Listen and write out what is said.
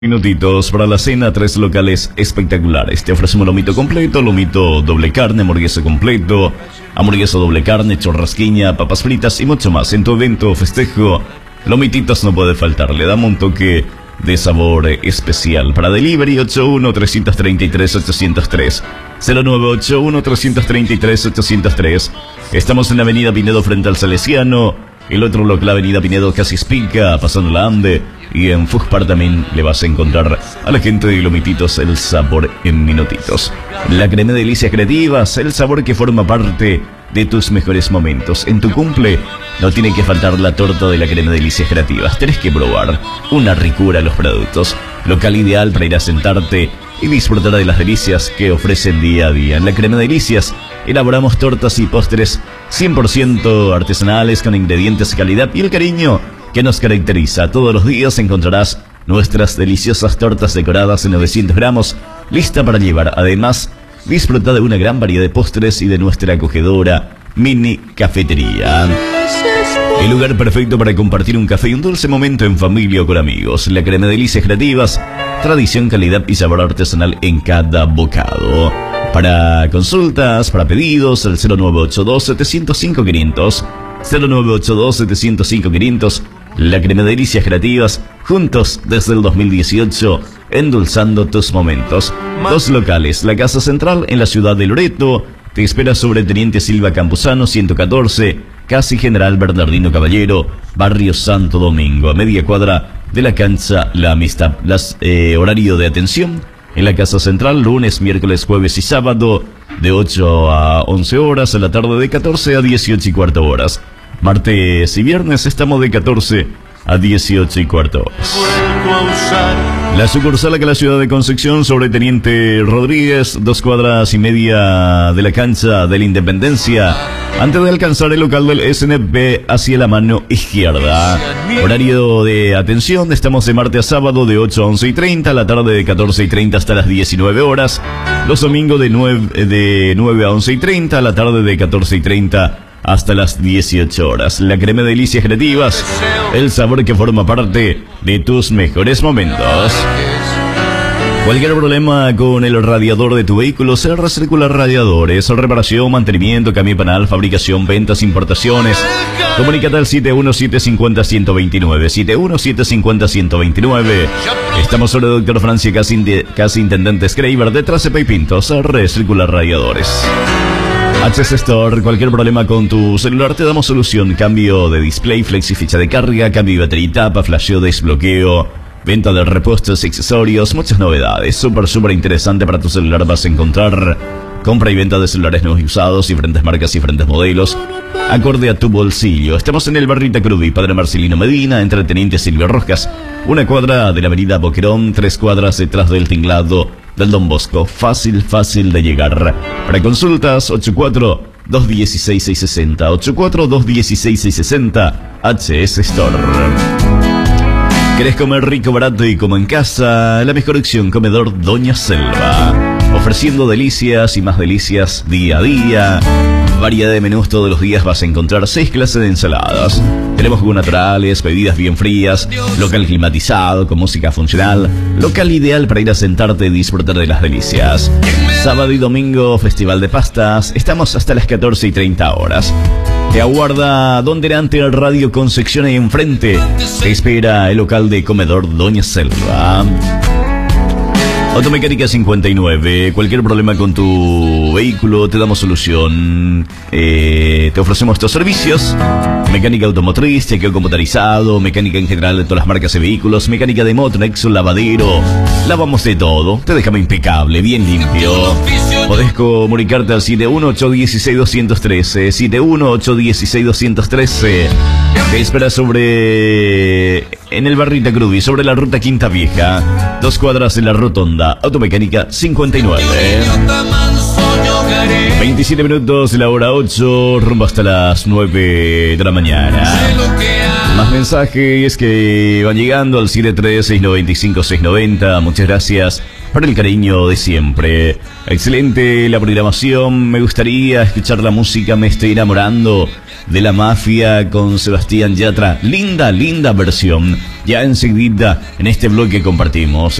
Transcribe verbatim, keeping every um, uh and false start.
Minutitos para la cena, tres locales espectaculares. Te ofrecemos lomito completo, lomito doble carne, hamburguesa completo, hamburguesa doble carne, churrasquiña, papas fritas y mucho más. En tu evento o festejo, lomititos no puede faltar. Le damos un toque de sabor especial. Para delivery, ocho uno, tres tres tres, ocho cero tres, cero nueve ocho uno, tres tres tres, ocho cero tres. Estamos en la avenida Pinedo frente al Salesiano. El otro local, la avenida Pinedo, casi Espica, pasando la Ande. Y en Fuspar también le vas a encontrar a la gente de Lomititos el sabor en minutitos. La crema de delicias creativas, el sabor que forma parte de tus mejores momentos. En tu cumple no tiene que faltar la torta de la crema de delicias creativas. Tenés que probar una ricura los productos. Local ideal para ir a sentarte y disfrutar de las delicias que ofrecen día a día. En la crema de delicias elaboramos tortas y postres cien por ciento artesanales con ingredientes de calidad y el cariño que nos caracteriza. Todos los días encontrarás nuestras deliciosas tortas decoradas en novecientos gramos, lista para llevar. Además, disfruta de una gran variedad de postres y de nuestra acogedora mini cafetería. El lugar perfecto para compartir un café y un dulce momento en familia o con amigos. La crema de delicias creativas, tradición, calidad y sabor artesanal en cada bocado. Para consultas, para pedidos, el cero nueve ocho dos, siete cero cinco, quinientos, cero nueve ocho dos, siete cero cinco, quinientos. La crema de delicias creativas, juntos desde el dos mil dieciocho, endulzando tus momentos. Dos locales, la Casa Central en la ciudad de Loreto, te espera sobre Teniente Silva Campuzano ciento catorce, casi General Bernardino Caballero, Barrio Santo Domingo, a media cuadra de la cancha La Amistad. Las, eh, horario de atención en la Casa Central, lunes, miércoles, jueves y sábado, de ocho a once horas, a la tarde de catorce a dieciocho y cuarto horas. Martes y viernes estamos de catorce a dieciocho y cuarto horas. La sucursal acá en la ciudad de Concepción, sobre Teniente Rodríguez, dos cuadras y media de la cancha de la Independencia, antes de alcanzar el local del S N P hacia la mano izquierda. Horario de atención, estamos de martes a sábado de ocho a once y treinta, la tarde de catorce y treinta hasta las diecinueve horas, los domingos de nueve, de nueve a once y treinta, la tarde de catorce y treinta hasta las dieciocho horas. La crema de delicias creativas, el sabor que forma parte de tus mejores momentos. Cualquier problema con el radiador de tu vehículo, C R Circular Radiadores, reparación, mantenimiento, cambio panal, fabricación, ventas, importaciones. Comunícate al siete uno siete cinco cero, uno cero dos nueve, siete uno siete cinco cero, uno cero dos nueve. Estamos sobre Doctor Francia, casi, casi Intendente Schreiber, detrás de Pay Pinto, C R Circular Radiadores. H S Store, cualquier problema con tu celular te damos solución. Cambio de display, flexi ficha de carga, cambio de batería y tapa, flasheo, desbloqueo, venta de repuestos y accesorios, muchas novedades. Súper, súper interesante para tu celular. Vas a encontrar compra y venta de celulares nuevos y usados, diferentes marcas y diferentes modelos, acorde a tu bolsillo. Estamos en el barrio Itacurubí, Padre Marcelino Medina, entre Teniente Silvio Rojas, una cuadra de la avenida Boquerón, tres cuadras detrás del tinglado del Don Bosco. Fácil, fácil de llegar. Para consultas, ocho cuatro dos uno seis, seis seis cero cero, ocho cuatro dos uno seis, seis seis cero cero, H S Store. ¿Querés comer rico, barato y como en casa? La mejor opción, Comedor Doña Selva, ofreciendo delicias y más delicias día a día. Variedad de menús todos los días, vas a encontrar seis clases de ensaladas. Tenemos jugos naturales, bebidas bien frías, local climatizado con música funcional, local ideal para ir a sentarte y disfrutar de las delicias. Sábado y domingo, festival de pastas, estamos hasta las catorce y treinta horas. Te aguarda donde delante el Radio Concepción ahí enfrente. Te espera el local de Comedor Doña Selva. Automecánica cincuenta y nueve, cualquier problema con tu vehículo te damos solución. Eh, te ofrecemos estos servicios: mecánica automotriz, chequeo computarizado, mecánica en general de todas las marcas de vehículos, mecánica de moto, nexo, lavadero, lavamos de todo, te dejamos impecable, bien limpio. Podés comunicarte al siete uno ocho uno seis, dos uno tres, siete uno ocho uno seis, dos uno tres. Te espera sobre, en el barrio Itacurubí, sobre la ruta Quinta Vieja, dos cuadras de la rotonda. Automecánica cincuenta y nueve. veintisiete minutos de la hora ocho, rumbo hasta las nueve de la mañana. Más mensajes que van llegando al siete tres seis nueve cinco seis nueve cero. Muchas gracias por el cariño de siempre. Excelente la programación. Me gustaría escuchar la música Me Estoy Enamorando de la Mafia con Sebastián Yatra. Linda, linda versión. Ya enseguida en este bloque compartimos